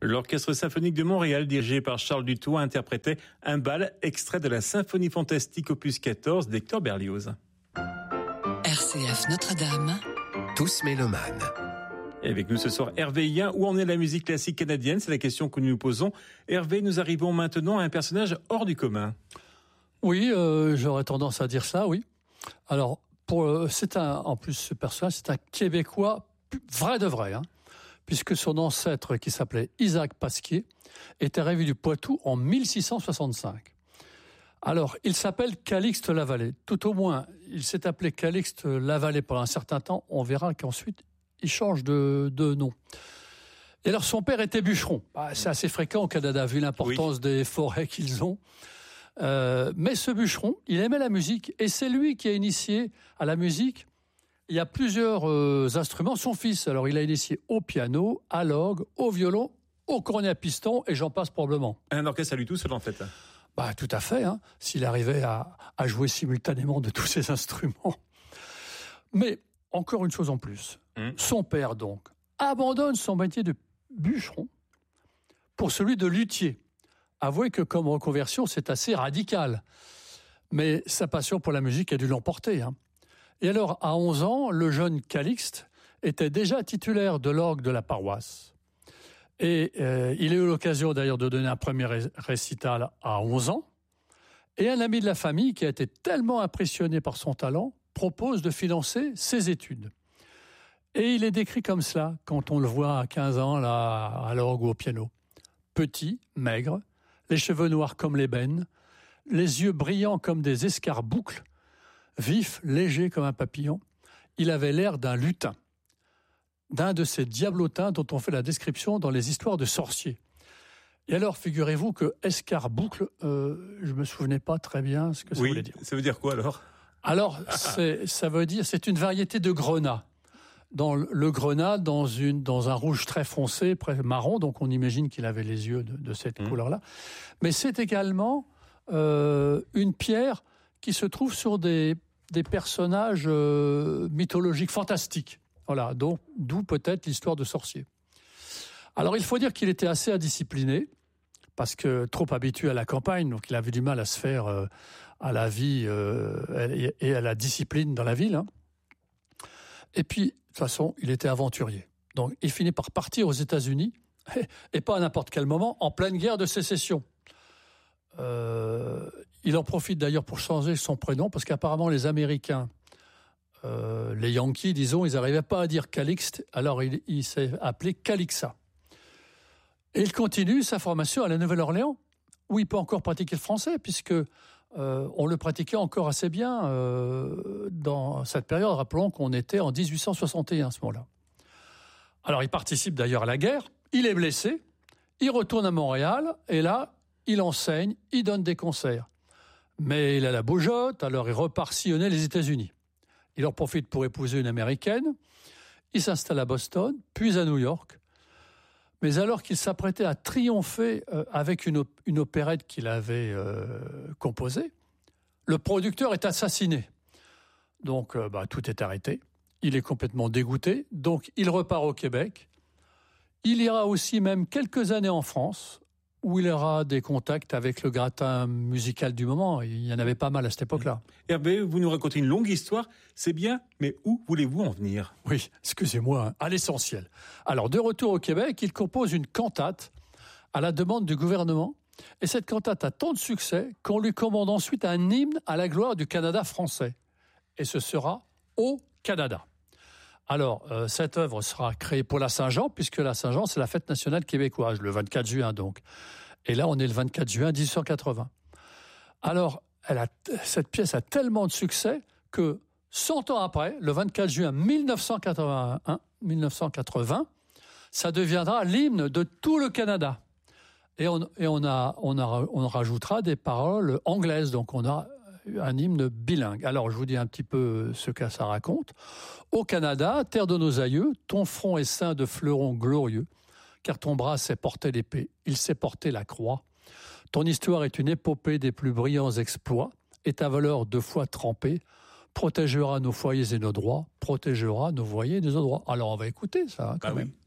L'Orchestre symphonique de Montréal, dirigé par Charles Dutoit, interprétait un bal extrait de la Symphonie fantastique opus 14 d'Hector Berlioz. RCF Notre-Dame. Tous mélomanes. Et avec nous ce soir, Hervé Hien. Où en est la musique classique canadienne? C'est la question que nous nous posons. Hervé, nous arrivons maintenant à un personnage hors du commun. Oui, j'aurais tendance à dire ça, oui. Alors, en plus, ce personnage, c'est un Québécois vrai de vrai, puisque son ancêtre, qui s'appelait Isaac Pasquier, est arrivé du Poitou en 1665. Alors, il s'appelle Calixte Lavallée. Tout au moins, il s'est appelé Calixte Lavallée pendant un certain temps. On verra qu'ensuite, il change de nom. Et alors, son père était bûcheron. C'est assez fréquent au Canada, vu l'importance des forêts qu'ils ont. Mais ce bûcheron, il aimait la musique, et c'est lui qui a initié à la musique. Il y a plusieurs instruments. Son fils, alors il a initié au piano, à l'orgue, au violon, au cornet à piston, et j'en passe probablement. Un orchestre à lui tout seul, en fait. Tout à fait, s'il arrivait à jouer simultanément de tous ces instruments. Mais, encore une chose en plus. Son père, donc, abandonne son métier de bûcheron pour celui de luthier. Avouez que comme reconversion, c'est assez radical. Mais sa passion pour la musique a dû l'emporter. Et alors, à 11 ans, le jeune Calixte était déjà titulaire de l'orgue de la paroisse. Et il a eu l'occasion d'ailleurs de donner un premier récital à 11 ans. Et un ami de la famille, qui a été tellement impressionné par son talent, propose de financer ses études. Et il est décrit comme cela, quand on le voit à 15 ans, là, à l'orgue ou au piano. Petit, maigre, les cheveux noirs comme l'ébène, les yeux brillants comme des escarboucles, vif, léger comme un papillon. Il avait l'air d'un lutin, d'un de ces diablotins dont on fait la description dans les histoires de sorciers. Et alors, figurez-vous que escarboucle, je me souvenais pas très bien ce que ça voulait dire. Ça veut dire quoi alors? Alors, ça veut dire, c'est une variété de grenat. Dans le grenat, dans un rouge très foncé, marron, donc on imagine qu'il avait les yeux de cette couleur-là. Mais c'est également une pierre qui se trouve sur des personnages mythologiques fantastiques. Voilà, d'où peut-être l'histoire de sorciers. Alors il faut dire qu'il était assez indiscipliné, parce que trop habitué à la campagne, donc il avait du mal à se faire à la vie et à la discipline dans la ville. Et puis, de toute façon, il était aventurier. Donc il finit par partir aux États-Unis, et pas à n'importe quel moment, en pleine guerre de sécession. Il en profite d'ailleurs pour changer son prénom, parce qu'apparemment les Américains, les Yankees, disons, ils n'arrivaient pas à dire Calixte, alors il s'est appelé Calixa. Et il continue sa formation à la Nouvelle-Orléans, où il peut encore pratiquer le français, puisque on le pratiquait encore assez bien dans cette période. Rappelons qu'on était en 1861 à ce moment-là. Alors il participe d'ailleurs à la guerre, il est blessé, il retourne à Montréal, et là, il enseigne, il donne des concerts. Mais il a la bougeotte, alors il repart sillonner les États-Unis. Il en profite pour épouser une Américaine, il s'installe à Boston, puis à New York. Mais alors qu'il s'apprêtait à triompher avec une opérette qu'il avait composée, le producteur est assassiné. Donc tout est arrêté. Il est complètement dégoûté, donc il repart au Québec. Il ira aussi même quelques années en France, où il aura des contacts avec le gratin musical du moment. Il y en avait pas mal à cette époque-là. Hervé, vous nous racontez une longue histoire, c'est bien, mais où voulez-vous en venir? Oui, excusez-moi, à l'essentiel. Alors, de retour au Québec, il compose une cantate à la demande du gouvernement, et cette cantate a tant de succès qu'on lui commande ensuite un hymne à la gloire du Canada français. Et ce sera au Canada. Alors, cette œuvre sera créée pour la Saint-Jean, puisque la Saint-Jean, c'est la fête nationale québécoise, le 24 juin donc. Et là, on est le 24 juin 1880. Alors, cette pièce a tellement de succès que 100 ans après, le 24 juin 1980, ça deviendra l'hymne de tout le Canada. Et on rajoutera des paroles anglaises, donc on a un hymne bilingue. Alors, je vous dis un petit peu ce que ça raconte. Au Canada, terre de nos aïeux, ton front est ceint de fleurons glorieux, car ton bras sait porter l'épée, il sait porter la croix. Ton histoire est une épopée des plus brillants exploits, et ta valeur 2 fois trempée protégera nos foyers et nos droits, protégera nos foyers et nos droits. Alors, on va écouter ça, quand même. Oui.